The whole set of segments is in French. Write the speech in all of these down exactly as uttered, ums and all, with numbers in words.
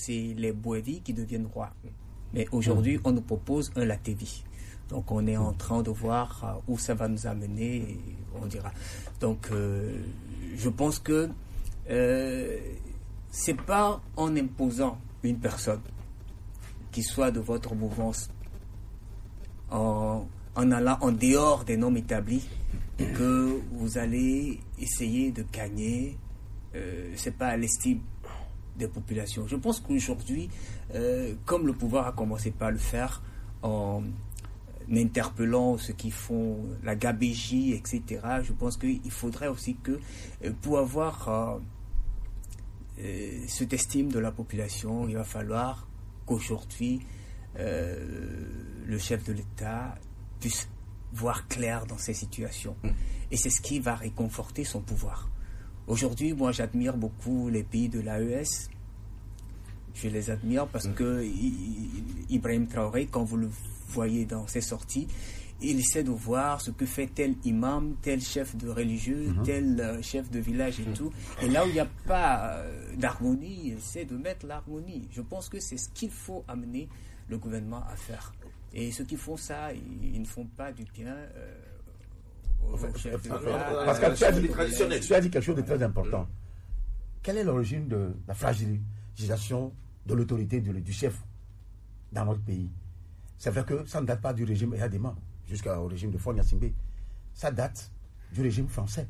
c'est les Boévi qui deviennent rois. Mais aujourd'hui, on nous propose un Latévi. Donc, on est en train de voir où ça va nous amener, et on dira. Donc, euh, je pense que euh, c'est pas en imposant une personne qui soit de votre mouvance, en, en allant en dehors des normes établies, que vous allez essayer de gagner. Euh, c'est pas à l'estime des populations. Je pense qu'aujourd'hui, euh, comme le pouvoir a commencé par le faire en interpellant ceux qui font la gabégie, et cetera, je pense qu'il faudrait aussi que, euh, pour avoir euh, euh, cette estime de la population, il va falloir qu'aujourd'hui, euh, le chef de l'État puisse voir clair dans ces situations. Mmh. Et c'est ce qui va réconforter son pouvoir. Aujourd'hui, moi, j'admire beaucoup les pays de l'A E S. Je les admire parce mmh. que Ibrahim Traoré, quand vous le voyez dans ses sorties, il essaie de voir ce que fait tel imam, tel chef de religieux, mmh. tel euh, chef de village et mmh. tout. Et là où il n'y a pas euh, d'harmonie, il essaie de mettre l'harmonie. Je pense que c'est ce qu'il faut amener le gouvernement à faire. Et ceux qui font ça, ils, ils ne font pas du bien euh, au enfin, chef de village. Pascal, tu as dit, tu as dit quelque chose de très important. Quelle est l'origine de la fragilisation de l'autorité du, du chef dans notre pays? C'est vrai que ça ne date pas du régime Eyadema jusqu'au régime de Faure Gnassingbé. Ça date du régime français.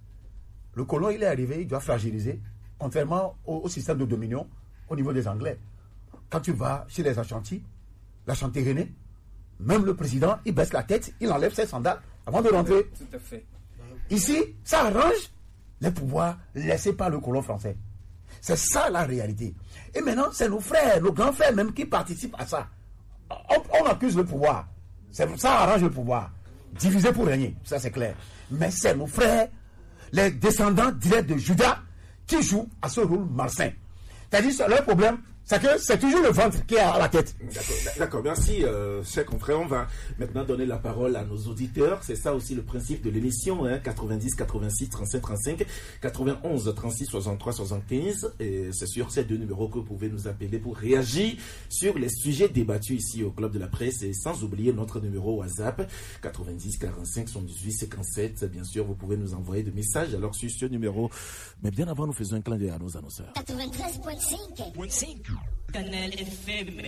Le colon, il est arrivé, il doit fragiliser, contrairement au, au système de dominion au niveau des Anglais. Quand tu vas chez les Ashanti, l'Ashanti René, même le président, il baisse la tête, il enlève ses sandales avant de rentrer. Tout à fait. Ici, ça arrange les pouvoirs laissés par le colon français. C'est ça la réalité. Et maintenant, c'est nos frères, nos grands frères même qui participent à ça. On, on accuse le pouvoir. C'est, ça arrange le pouvoir. Diviser pour régner, ça c'est clair. Mais c'est nos frères, les descendants directs de Judas, qui jouent à ce rôle malsain. C'est-à-dire, leur problème, c'est que c'est toujours le ventre qui est à la tête. D'accord, d'accord. Merci, euh, chers confrères. On va maintenant donner la parole à nos auditeurs. C'est ça aussi le principe de l'émission, hein, quatre-vingt-dix, quatre-vingt-six, trente-cinq, trente-cinq, quatre-vingt-onze, trente-six, soixante-trois, soixante-quinze. Et c'est sur ces deux numéros que vous pouvez nous appeler pour réagir sur les sujets débattus ici au Club de la Presse. Et sans oublier notre numéro WhatsApp, quatre-vingt-dix, quarante-cinq, soixante-dix-huit, cinquante-sept. Bien sûr, vous pouvez nous envoyer des messages alors sur ce numéro. Mais bien avant, nous faisons un clin d'œil à nos annonceurs. quatre-vingt-treize virgule cinq. Canal F M.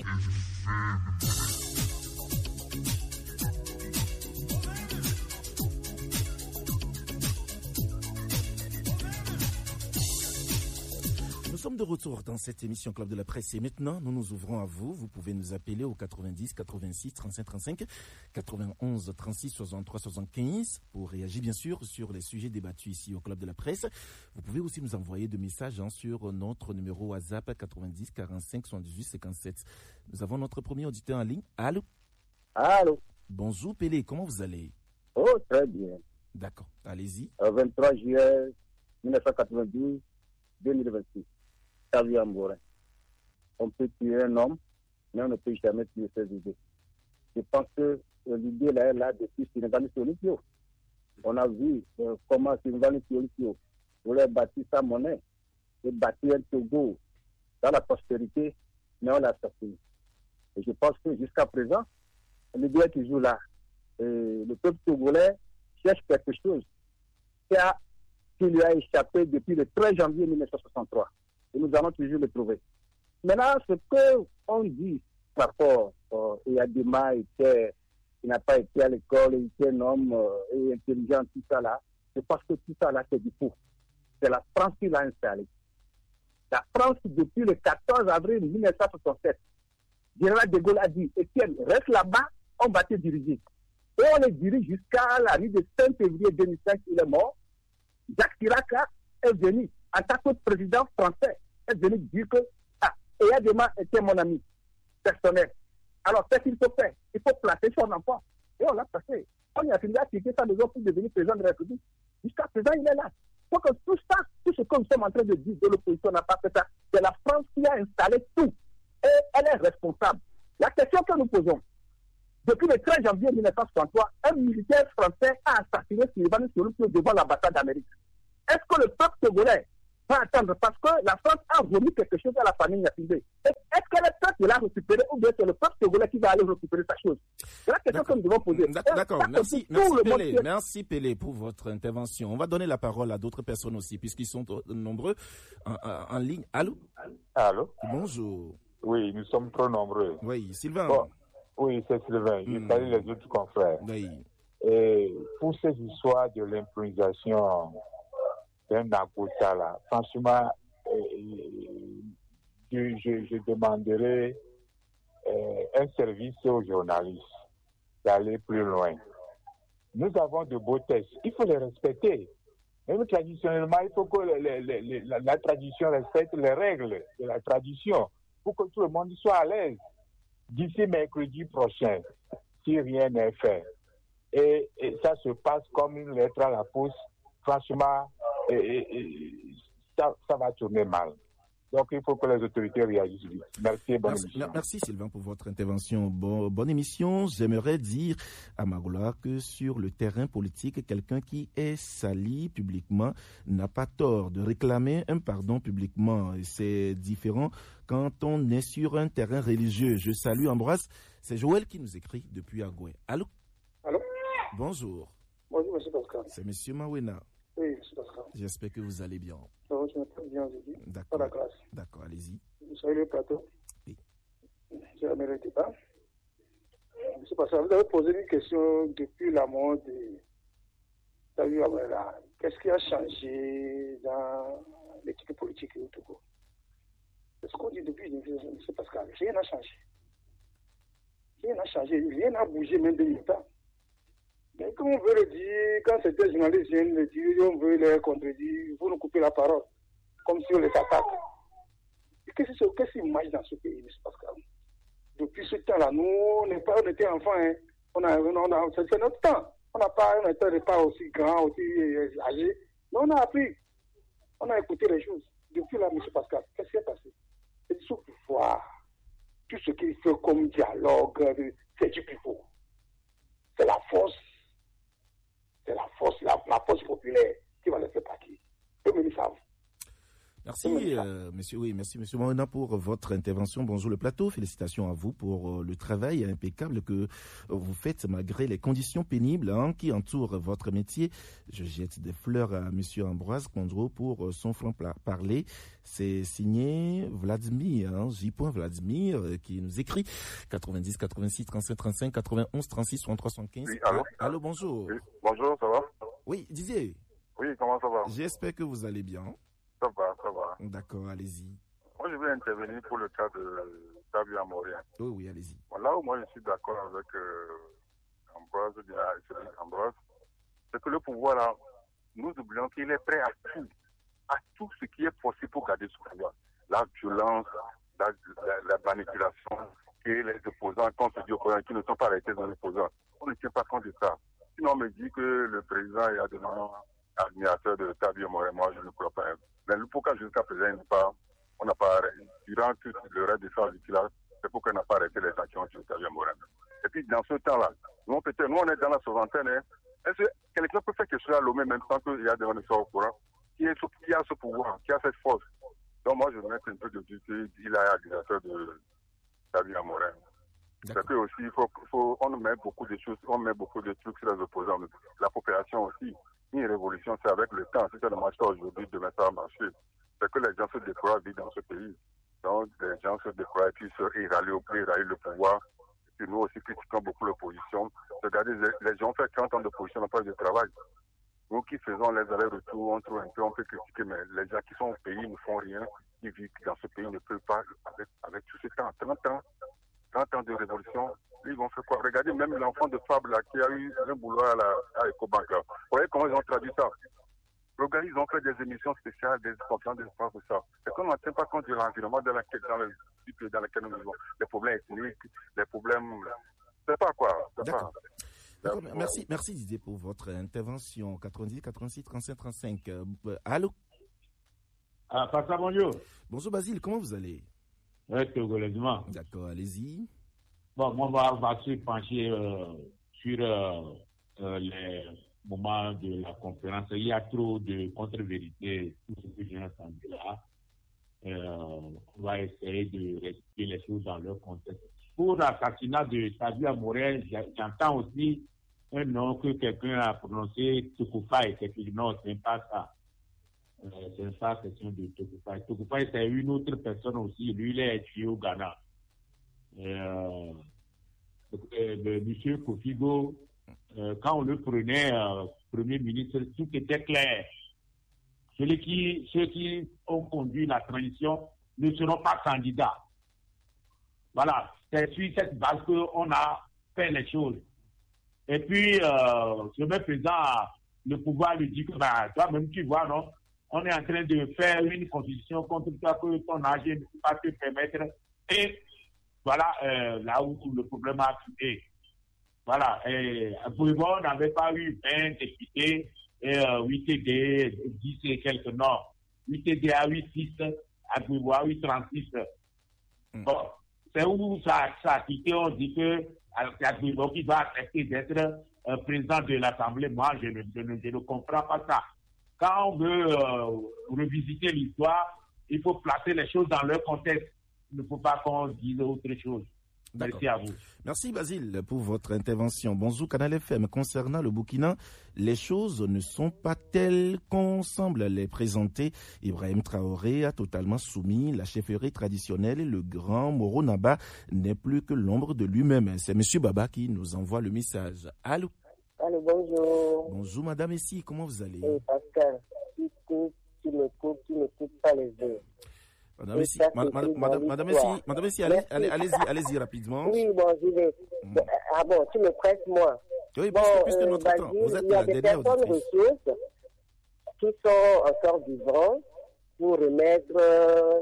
Nous sommes de retour dans cette émission Club de la Presse et maintenant nous nous ouvrons à vous. Vous pouvez nous appeler au quatre-vingt-dix, quatre-vingt-six, trente-cinq, trente-cinq, quatre-vingt-onze, trente-six, soixante-trois, soixante-quinze pour réagir bien sûr sur les sujets débattus ici au Club de la Presse. Vous pouvez aussi nous envoyer des messages hein, sur notre numéro WhatsApp quatre-vingt-dix, quarante-cinq, soixante-dix-huit, cinquante-sept. Nous avons notre premier auditeur en ligne. Allô? Allô? Bonjour Pelé, comment vous allez? Oh, très bien. D'accord, allez-y. Euh, vingt-trois juillet mille neuf cent quatre-vingt-douze, deux mille vingt-six. On peut tuer un homme, mais on ne peut jamais tuer ses idées. Je pense que euh, l'idée là est là depuis Sénégal Solitio. On a vu euh, comment Sénégal Solitio voulait bâtir sa monnaie et bâtir un Togo dans la prospérité, mais on l'a sorti. Et je pense que jusqu'à présent, l'idée est toujours là. Et le peuple togolais cherche quelque chose qui, a, qui lui a échappé depuis le treize janvier mille neuf cent soixante-trois. Et nous allons toujours le trouver. Maintenant, ce qu'on dit par rapport euh, à Eyadema, il n'a pas été à l'école, il était un homme euh, et intelligent, tout ça là, c'est parce que tout ça là, c'est du faux. C'est la France qui l'a installé. La France, depuis le quatorze avril mille neuf cent soixante-sept, Général de Gaulle a dit, Étienne, reste là-bas, on va te diriger. Et on le dirige jusqu'à la nuit de cinq février deux mille cinq, il est mort. Jacques Chirac est venu en tant que président français, est venu dire que ah, Eyadema était mon ami personnel. Alors, qu'est-ce qu'il faut faire? Il faut placer son enfant. Et on l'a placé. On y a fini à quitter sa maison pour devenir président de la République. Jusqu'à présent, il est là. Il faut que tout ça, tout ce que nous sommes en train de dire de l'opposition n'a pas fait ça. C'est la France qui a installé tout. Et elle est responsable. La question que nous posons, depuis le treize janvier mille neuf cent soixante-trois, un militaire français a assassiné Sylvain Solution devant l'ambassade d'Amérique. Est-ce que le peuple togolais va attendre? Parce que la France a remis quelque chose à la famille Gnassingbé. Et qui l'a récupéré ou bien c'est le peuple togolais qui va aller récupérer sa chose? C'est la question que nous devons poser. D'accord, merci, merci Pélé, merci Pélé pour votre intervention. On va donner la parole à d'autres personnes aussi, puisqu'ils sont nombreux en, en, en ligne. Allô? Allô? Bonjour. Oui, nous sommes trop nombreux. Oui, Sylvain. Bon, oui, c'est Sylvain. Je Hmm. salue les autres confrères. Oui. Et pour ces histoires de l'improvisation d'un Nakota, là, franchement, euh, je, je, je demanderai euh, un service aux journalistes d'aller plus loin. Nous avons de beaux textes. Il faut les respecter. Même traditionnellement, il faut que les, les, les, la, la tradition respecte les règles de la tradition pour que tout le monde soit à l'aise. D'ici mercredi prochain, si rien n'est fait, et, et ça se passe comme une lettre à la poste, franchement, et, et, et, ça, ça va tourner mal. Donc, il faut que les autorités réagissent vite. Merci et bonne Merci, émission. merci Sylvain pour votre intervention. Bon, bonne émission. J'aimerais dire à Magoula que sur le terrain politique, quelqu'un qui est sali publiquement n'a pas tort de réclamer un pardon publiquement. Et c'est différent quand on est sur un terrain religieux. Je salue Ambroise. C'est Joël qui nous écrit depuis Agoué. Allô? Allô? Bonjour. Bonjour, monsieur Pascal. C'est monsieur Mawena. Oui, monsieur Pascal. J'espère que vous allez bien. Ça va, je m'appelle bien aujourd'hui. D'accord. Pas la grâce. D'accord, allez-y. Vous savez le plateau? Oui. Je ne mérite pas. Monsieur Pascal, vous avez posé une question depuis la mort de David Abrela. Qu'est-ce qui a changé dans l'équipe politique au Togo? C'est ce qu'on dit depuis, monsieur Pascal. Rien n'a changé. Rien n'a changé. Rien n'a bougé même de l'État. Mais comme on veut le dire, quand certains journalistes viennent le dire, on veut les contredire, vous nous coupez la parole, comme si on les attaque. Qu'est-ce qui marche dans ce pays, M. Pascal? Depuis ce temps-là, nous, on n'est pas, on était enfants, hein. on a, on a, c'est notre temps. On n'a pas, on n'était pas aussi grand, aussi âgé, mais on a appris, on a écouté les choses. Depuis là, M. Pascal, qu'est-ce qui est passé? C'est du sous-pouvoir. Tout ce qu'il fait comme dialogue, c'est du pivot. C'est la force. C'est la force, la, la force populaire qui va le faire partir. Eux-mêmes, ils savent. Merci, euh, monsieur. Oui, merci, monsieur Morena, pour votre intervention. Bonjour le plateau. Félicitations à vous pour euh, le travail impeccable que euh, vous faites malgré les conditions pénibles hein, qui entourent votre métier. Je jette des fleurs à monsieur Ambroise Condro pour euh, son franc parler. C'est signé Vladimir, hein, J. Vladimir, euh, qui nous écrit quatre-vingt-dix, quatre-vingt-six, trente-cinq, trente-cinq, quatre-vingt-onze, trente-six, soixante-trois, soixante-quinze. Oui, allô? Ah, allô, bonjour. Oui, bonjour, ça va? Oui, Didier. Oui, comment ça va? J'espère que vous allez bien. Ça va, ça va. D'accord, allez-y. Moi, je vais intervenir pour le cas de Tabu Amorien. Oui, oui, allez-y. Bon, là où moi je suis d'accord avec euh, Ambroise, bien Ambroise, c'est que le pouvoir, là, nous oublions qu'il est prêt à tout, à tout ce qui est possible pour garder ce pouvoir. La violence, la, la, la manipulation, et les opposants, quand on se dit opposants, qui ne sont pas arrêtés dans l'opposant. On ne tient pas compte de ça. Sinon, on me dit que le président est admirateur de Tabu Amorien. Moi, je ne crois pas. Mais pourquoi jusqu'à présent, pas, on n'a pas, durant tout le reste de sa vie, c'est pourquoi on n'a pas arrêté les actions sur Tabu Amorien. Et puis, dans ce temps-là, nous, peut-être, nous, on est dans la soixantaine, hein. Est-ce que quelqu'un peut faire quelque chose à l'homme, même temps qu'il y a des gens qui sont au courant, qui, est, qui a ce pouvoir, qui a cette force? Donc, moi, je vais mettre un peu de duté, il a admirateur de Tabu Amorien. C'est que aussi, il faut, faut, on met beaucoup de choses, on met beaucoup de trucs sur les opposants. La population aussi. Une révolution, c'est avec le temps. Si ça ne marche pas aujourd'hui, demain ça va marcher. C'est que les gens se découragent dans ce pays. Donc, les gens se découragent, puis se rallient au prix, rallient le pouvoir. Et puis nous aussi critiquons beaucoup l'opposition. Regardez, les gens ont fait quarante ans d'opposition, n'ont pas eu de travail. Nous qui faisons les allers-retours, on trouve un peu, on peut critiquer, mais les gens qui sont au pays ne font rien. Qui vivent dans ce pays ne peuvent pas, avec, avec tout ce temps, trente ans, trente ans de révolution, ils vont faire quoi? Regardez, même l'enfant de Fable là, qui a eu un boulot à, la, à Ecobank. Là. Vous voyez comment ils ont traduit ça? Regardez, ils ont fait des émissions spéciales, des conférences de pour ça. Et qu'on ne tient pas compte de l'environnement dans, la, dans le pays dans lequel nous vivons. Les problèmes ethniques, les problèmes... C'est pas quoi. C'est D'accord. pas. D'accord. Merci, merci Didier pour votre intervention. quatre-vingt-dix, quatre-vingt-six, trente-cinq, trente-cinq. Euh, allô? Ah, Passa, bonjour. Bonjour Basile, comment vous allez? Oui, togolaisement. D'accord, allez-y. Bon, moi, on va, on va se pencher euh, sur euh, euh, les moments de la conférence. Il y a trop de contre-vérités, tout ce que j'ai entendu là. euh, on va essayer de restituer les choses dans leur contexte. Pour l'assassinat de Tabu Amouré, j'entends aussi un nom que quelqu'un a prononcé, Tokufa, effectivement, non, ce n'est pas ça. Euh, ce n'est pas question de Tokufa. Tokufa, c'est une autre personne aussi. Lui, il est tué au Ghana. Euh, le monsieur Kofigo, euh, quand on le prenait euh, Premier ministre, tout était clair. Ceux qui, ceux qui ont conduit la transition ne seront pas candidats. Voilà, c'est sur cette base qu'on a fait les choses. Et puis, euh, ce même président, le pouvoir lui dit que, bah, toi-même, tu vois, non, on est en train de faire une constitution contre toi que ton âge ne peut pas te permettre. Et voilà euh, là où le problème a quitté. Voilà, et Bourbon n'avait pas eu vingt députés, et euh, huit T D, dix et quelques non. huit T D à huit six, à Bourbon à huit trente-six. Mm. Bon, c'est où ça, ça a quitté, on dit que c'est Bourbon qui va accepter d'être euh, président de l'Assemblée. Moi, je ne, je, ne, je ne comprends pas ça. Quand on veut euh, revisiter l'histoire, il faut placer les choses dans leur contexte. Il ne faut pas qu'on dise autre chose. Merci à vous. Merci Basile pour votre intervention. Bonjour Canal F M. Concernant le Burkina, les choses ne sont pas telles qu'on semble les présenter. Ibrahim Traoré a totalement soumis la chefferie traditionnelle et le grand Moro Naba n'est plus que l'ombre de lui-même. C'est Monsieur Baba qui nous envoie le message. Allô? Allô, bonjour. Bonjour Madame Essie, comment vous allez? Oui, Pascal, tu coupes, tu me coupes, tu ne coupes pas les yeux. Madame Essie, madame, madame, madame Essie, madame Essie, allez, allez, allez-y, allez-y rapidement. Oui, bon, j'y vais. Mm. Ah bon, tu me presses moi. Oui, bon, puisque, puisque euh, notre Basile, temps, vous êtes il y a la des dernière personnes auditrice. ressources qui sont encore vivants pour remettre euh,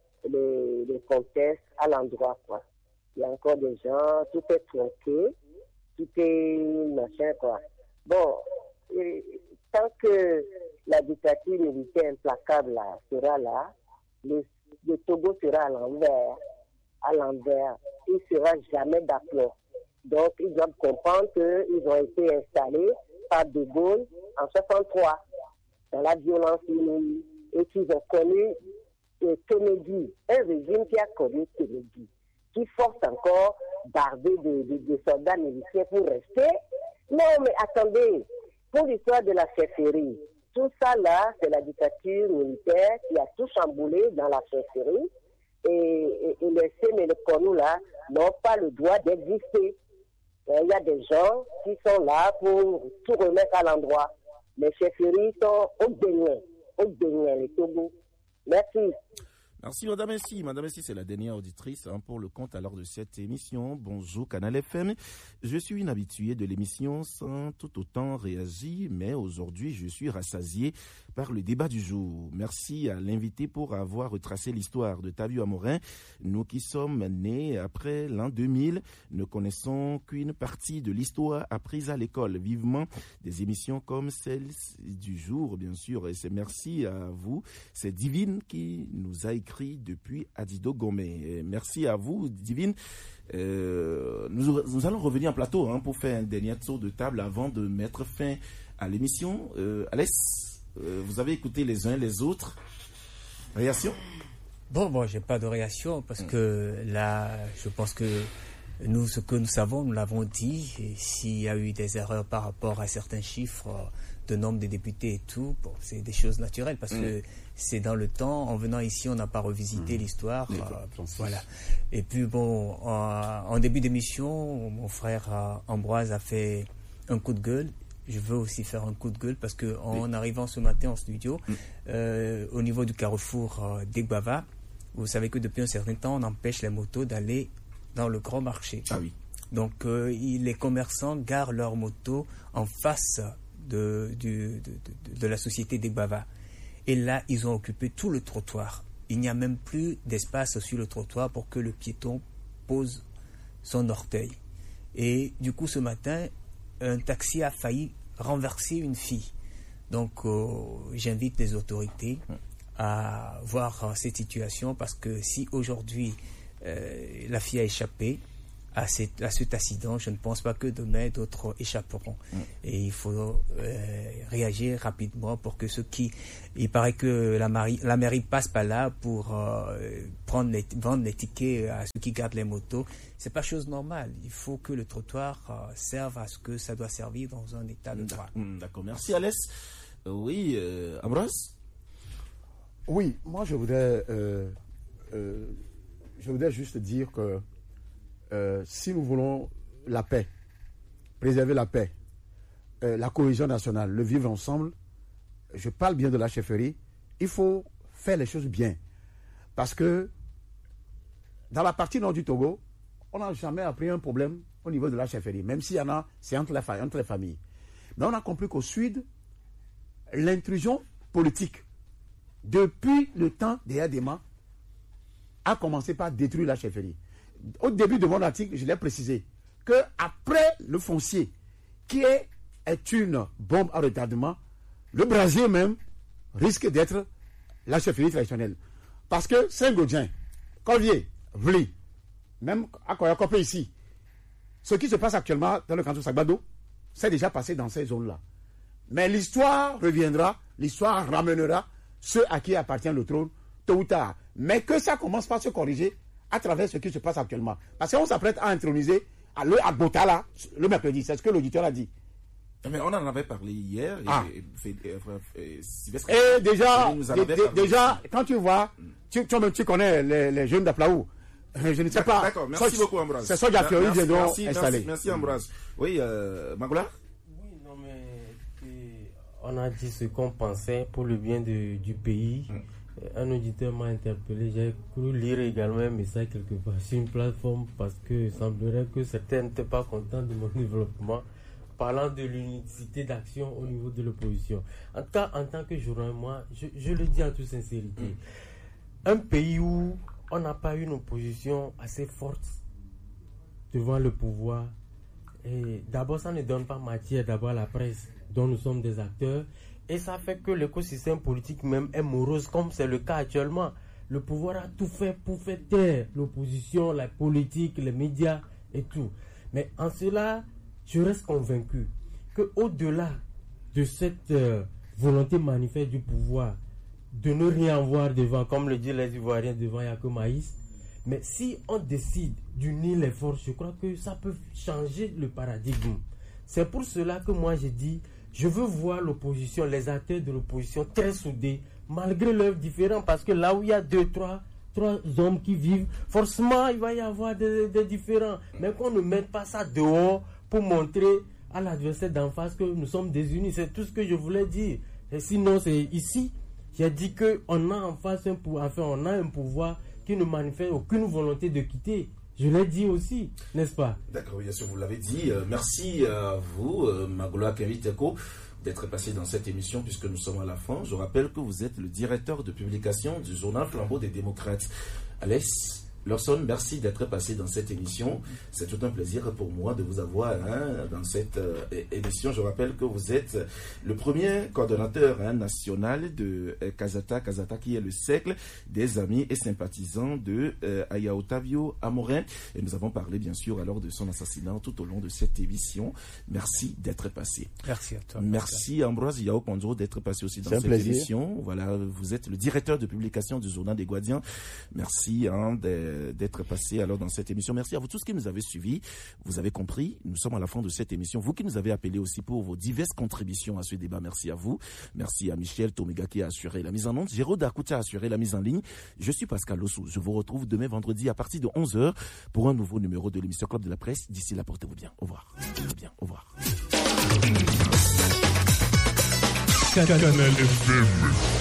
les, les contextes à l'endroit, quoi. Il y a encore des gens, tout est tronqué, tout est machin, quoi. Bon, et, tant que la dictature militaire implacable là, sera là, le, le Togo sera à l'envers, à l'envers. Il ne sera jamais d'aplomb. Donc, ils doivent comprendre qu'ils ont été installés par De Gaulle en soixante-trois, dans la violence inouïe, et qu'ils ont connu euh, Kennedy, un régime qui a connu Kennedy, qui force encore d'arder de, de, de soldats militaires pour rester. Non, mais attendez, pour l'histoire de la chefferie, tout ça là, c'est la dictature militaire qui a tout chamboulé dans la chefferie, et, et, et les C M et les Konou là n'ont pas le droit d'exister. Il y a des gens qui sont là pour tout remettre à l'endroit. Les chefferies sont au dernier, au dernier, les Togo. Merci. Merci Madame Essie. Madame Essie, c'est la dernière auditrice hein, pour le compte alors de cette émission. Bonjour Canal F M. Je suis une habituée de l'émission sans tout autant réagir, mais aujourd'hui je suis rassasié par le débat du jour. Merci à l'invité pour avoir retracé l'histoire de Tabu Amorin. Nous qui sommes nés après l'an deux mille ne connaissons qu'une partie de l'histoire apprise à l'école. Vivement des émissions comme celle du jour, bien sûr. Et c'est merci à vous. C'est Divine qui nous a écrit depuis Adido Gomé. Merci à vous, Divine. Euh, nous, nous allons revenir en plateau hein, pour faire un dernier tour de table avant de mettre fin à l'émission. Euh, Alès, euh, vous avez écouté les uns les autres. Réaction? Bon, bon, j'ai pas de réaction parce que là, je pense que nous, ce que nous savons, nous l'avons dit. Et s'il y a eu des erreurs par rapport à certains chiffres de nombre de députés et tout, bon, c'est des choses naturelles parce mmh. que c'est dans le temps. En venant ici, on n'a pas revisité mmh. l'histoire. Euh, voilà. Et puis bon, en, en début d'émission, mon frère euh, Ambroise a fait un coup de gueule. Je veux aussi faire un coup de gueule parce que en oui. arrivant ce matin en studio, mmh. euh, au niveau du carrefour euh, d'Egbava, vous savez que depuis un certain temps, on empêche les motos d'aller dans le grand marché. Ah oui. Donc euh, les commerçants garent leurs motos en face de, du, de, de, de la société d'Egbava. Et là, ils ont occupé tout le trottoir. Il n'y a même plus d'espace sur le trottoir pour que le piéton pose son orteil. Et du coup, ce matin, un taxi a failli renverser une fille. Donc, euh, j'invite les autorités à voir cette situation parce que si aujourd'hui, euh, la fille a échappé, à, cette, à cet accident, je ne pense pas que demain d'autres échapperont. Mmh. Et il faut euh, réagir rapidement pour que ceux qui... Il paraît que la, mairie, la mairie passe par là pour euh, prendre les, vendre les tickets à ceux qui gardent les motos. C'est pas chose normale. Il faut que le trottoir euh, serve à ce que ça doit servir dans un état de droit. D'accord. Merci Alès. Euh, oui, euh, Ambroise. Oui, moi je voudrais, euh, euh, je voudrais juste dire que Euh, si nous voulons la paix, préserver la paix, euh, la cohésion nationale, le vivre ensemble, je parle bien de la chefferie, il faut faire les choses bien. Parce que dans la partie nord du Togo, on n'a jamais appris un problème au niveau de la chefferie, même s'il y en a, c'est entre les, entre les familles. Mais on a compris qu'au sud, l'intrusion politique, depuis le temps des Yadema, a commencé par détruire la chefferie. Au début de mon article, je l'ai précisé, qu'après le foncier, qui est, est une bombe à retardement, le brasier même risque d'être la chefferie traditionnelle. Parce que Saint-Gaudien, Corvier, Vli, même à Koyakopé ici, ce qui se passe actuellement dans le canton de Sagbado, c'est déjà passé dans ces zones-là. Mais l'histoire reviendra, l'histoire ramènera ceux à qui appartient le trône, tôt ou tard. Mais que ça commence par se corriger à travers ce qui se passe actuellement. Parce qu'on s'apprête à introniser à le Agbotala le mercredi. C'est ce que l'auditeur a dit. Mais on en avait parlé hier. Et, ah. et, et, et, et déjà, d- déjà quand tu vois, tu, tu, tu connais les, les jeunes d'Aplaou. Je ne sais pas. D'accord, merci so, beaucoup Ambroise. C'est ça qui a fait merci, donc merci, installé. Merci, merci Ambroise. Oui, euh, Magoula. Oui, non mais on a dit ce qu'on pensait pour le bien de, du pays. Hum. Un auditeur m'a interpellé, j'ai cru lire également un message quelque part sur une plateforme parce que il semblerait que certains n'étaient pas contents de mon développement, parlant de l'unicité d'action au niveau de l'opposition. En tout cas, en tant que journaliste, moi, je, je le dis en toute sincérité, mmh. un pays où on n'a pas une opposition assez forte devant le pouvoir, et d'abord ça ne donne pas matière d'abord à la presse dont nous sommes des acteurs. Et ça fait que l'écosystème politique même est morose, comme c'est le cas actuellement. Le pouvoir a tout fait pour faire taire l'opposition, la politique, les médias et tout. Mais en cela, je reste convaincu qu'au-delà de cette euh, volonté manifeste du pouvoir de ne rien voir devant, comme le disent les Ivoiriens, devant il n'y a que maïs, mais si on décide d'unir les forces, je crois que ça peut changer le paradigme. C'est pour cela que moi j'ai dit, je veux voir l'opposition, les acteurs de l'opposition très soudés, malgré leurs différends, parce que là où il y a deux, trois, trois hommes qui vivent, forcément il va y avoir des, des différends. Mais qu'on ne mette pas ça dehors pour montrer à l'adversaire d'en face que nous sommes désunis. C'est tout ce que je voulais dire. Et sinon, c'est ici, j'ai dit qu'on a en face un pouvoir, enfin, on a un pouvoir qui ne manifeste aucune volonté de quitter. Je l'ai dit aussi, n'est-ce pas? D'accord, bien sûr, vous l'avez dit. Euh, merci à vous, euh, Magoula Keriteko, d'être passé dans cette émission puisque nous sommes à la fin. Je rappelle que vous êtes le directeur de publication du journal Flambeau des démocrates. Alès Lawson, merci d'être passé dans cette émission. C'est tout un plaisir pour moi de vous avoir hein, dans cette euh, émission. Je rappelle que vous êtes le premier coordonnateur hein, national de euh, Kazata, Kazata qui est le cercle des amis et sympathisants de euh, Aya Otavio Amorin. Et nous avons parlé bien sûr alors de son assassinat tout au long de cette émission. Merci d'être passé. Merci à toi. Merci Ambroise Yao Kondro d'être passé aussi dans C'est cette émission. Voilà, vous êtes le directeur de publication du journal des Guadiens. Merci hein, de d'être passé alors dans cette émission. Merci à vous tous qui nous avez suivis. Vous avez compris, nous sommes à la fin de cette émission. Vous qui nous avez appelés aussi pour vos diverses contributions à ce débat, merci à vous. Merci à Michel Tomiga qui a assuré la mise en onde. Géraud Darkoutia a assuré la mise en ligne. Je suis Pascal Lossou. Je vous retrouve demain vendredi à partir de onze heures pour un nouveau numéro de l'émission Club de la Presse. D'ici là, portez-vous bien. Au revoir. Portez-vous bien. Au revoir. Canal F M.